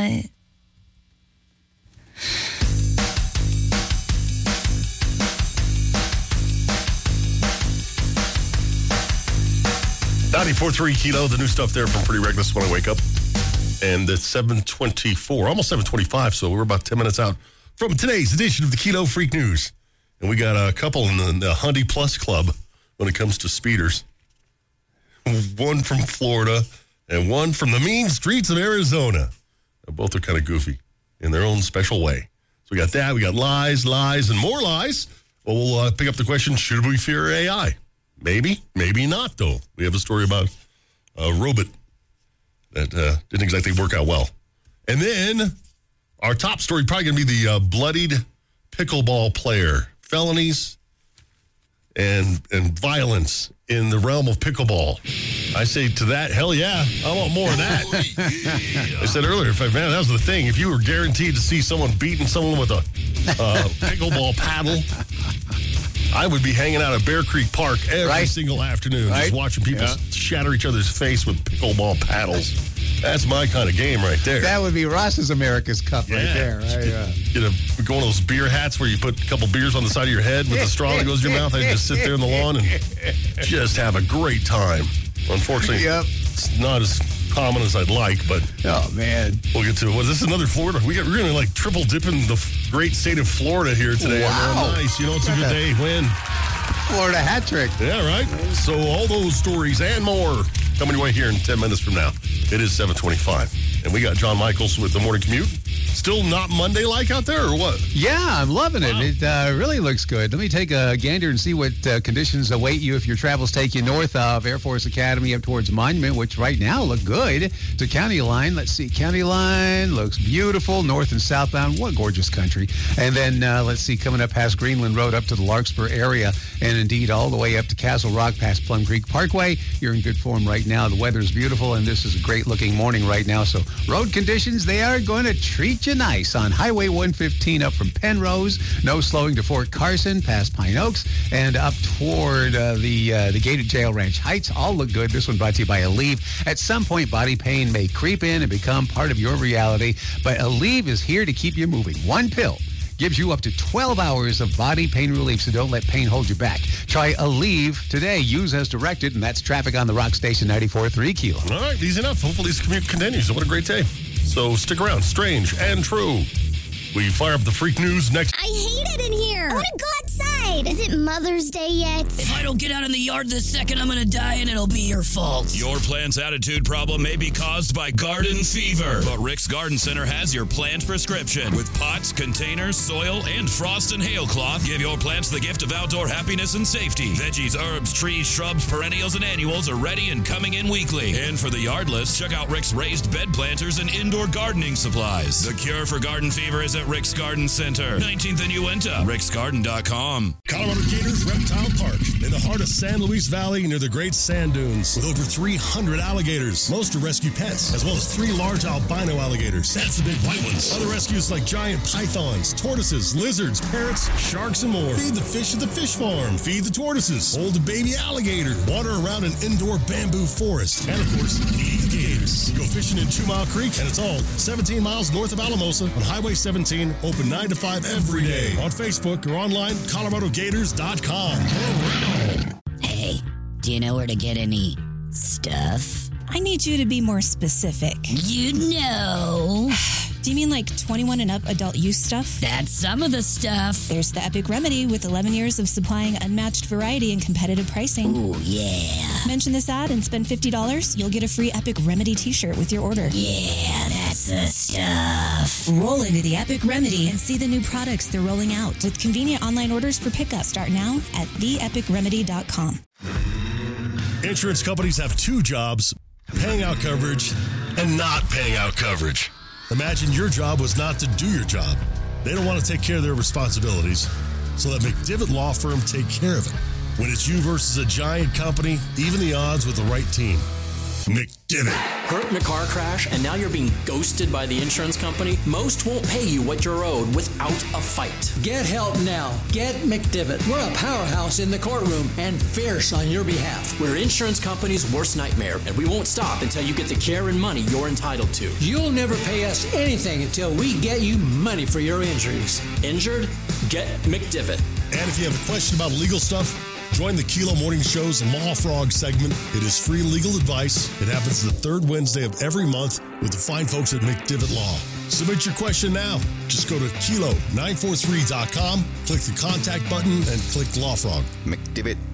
what? 94.3 Kilo, the new stuff there from Pretty Reckless when I wake up. And it's 7:24, almost 7:25, so we're about 10 minutes out from today's edition of the Kilo Freak News. And we got a couple in the Hyundai Plus Club when it comes to speeders. One from Florida and one from the mean streets of Arizona. Both are kind of goofy in their own special way. So we got that. We got lies, and more lies. Well, we'll pick up the question, should we fear AI? Maybe, maybe not, though. We have a story about a robot that didn't exactly work out well. And then our top story probably going to be the bloodied pickleball player. Felonies and violence in the realm of pickleball. I say to that, hell yeah, I want more of that. I said earlier, that was the thing. If you were guaranteed to see someone beating someone with a pickleball paddle, I would be hanging out at Bear Creek Park every single afternoon, just watching people shatter each other's face with pickleball paddles. That's my kind of game right there. That would be Ross's America's Cup right there. Get one of those beer hats where you put a couple beers on the side of your head with the straw that goes in your mouth. I just sit there in the lawn and just have a great time. Unfortunately, it's not as common as I'd like, but oh man, we'll get to it. Well, this is another Florida. We're going to like triple dip in the great state of Florida here today. Wow, nice. You know, it's a good day. Win. Florida hat trick. Yeah, right. So all those stories and more coming your way here in 10 minutes from now. It is 7:25, and we got John Michaels with the morning commute. Still not Monday-like out there, or what? Yeah, I'm loving it. It really looks good. Let me take a gander and see what conditions await you if your travels take you north of Air Force Academy up towards Monument, which right now look good. To County Line, let's see. County Line looks beautiful, north and southbound. What gorgeous country. And then, let's see, coming up past Greenland Road up to the Larkspur area, and indeed all the way up to Castle Rock past Plum Creek Parkway. You're in good form right now. The weather's beautiful, and this is a great-looking morning right now. So road conditions, they are going to treat you nice on Highway 115 up from Penrose. No slowing to Fort Carson past Pine Oaks and up toward the gated jail Ranch Heights. All look good. This one brought to you by Aleve. At some point, body pain may creep in and become part of your reality, but Aleve is here to keep you moving. One pill gives you up to 12 hours of body pain relief, so don't let pain hold you back. Try Aleve today. Use as directed, and that's traffic on the Rock Station 94.3 Kilo. All right, easy enough. Hopefully this commute continues. What a great day. So stick around. Strange and true. We fire up the freak news next. I hate it in here. I want to go outside. Is it Mother's Day yet? If I don't get out in the yard this second, I'm going to die, and it'll be your fault. Your plant's attitude problem may be caused by garden fever, but Rick's Garden Center has your plant prescription. With pots, containers, soil, and frost and hail cloth, give your plants the gift of outdoor happiness and safety. Veggies, herbs, trees, shrubs, perennials, and annuals are ready and coming in weekly. And for the yardless, check out Rick's raised bed planters and indoor gardening supplies. The cure for garden fever is at Rick's Garden Center, 19th and Uinta, ricksgarden.com. Colorado Gators Reptile Park, in the heart of San Luis Valley near the Great Sand Dunes, with over 300 alligators. Most are rescue pets, as well as 3 large albino alligators. That's the big white ones. Other rescues like giant pythons, tortoises, lizards, parrots, sharks, and more. Feed the fish at the fish farm. Feed the tortoises. Hold a baby alligator. Water around an indoor bamboo forest. And, of course, feed the gators. Go fishing in 2 Mile Creek, and it's all 17 miles north of Alamosa on Highway 17, open 9 to 5 every day. On Facebook or online, ColoradoGators.com. Hey, do you know where to get any stuff? I need you to be more specific. You know. Do you mean like 21 and up adult use stuff? That's some of the stuff. There's the Epic Remedy with 11 years of supplying unmatched variety and competitive pricing. Ooh, yeah. Mention this ad and spend $50. You'll get a free Epic Remedy t-shirt with your order. Yeah, that's the stuff. Roll into the Epic Remedy and see the new products they're rolling out with convenient online orders for pickup. Start now at theepicremedy.com. Insurance companies have 2 jobs, paying out coverage and not paying out coverage. Imagine your job was not to do your job. They don't want to take care of their responsibilities, so let McDivitt Law Firm take care of it. When it's you versus a giant company, even the odds with the right team. McDivitt. Hurt in a car crash and now you're being ghosted by the insurance company? Most won't pay you what you're owed without a fight. Get help now. Get McDivitt. We're a powerhouse in the courtroom and fierce on your behalf. We're insurance company's worst nightmare, and we won't stop until you get the care and money you're entitled to. You'll never pay us anything until we get you money for your injuries. Injured? Get McDivitt. And if you have a question about legal stuff, join the Kilo Morning Show's Law Frog segment. It is free legal advice. It happens the third Wednesday of every month with the fine folks at McDivitt Law. Submit your question now. Just go to kilo943.com, click the contact button, and click Law Frog. McDivitt.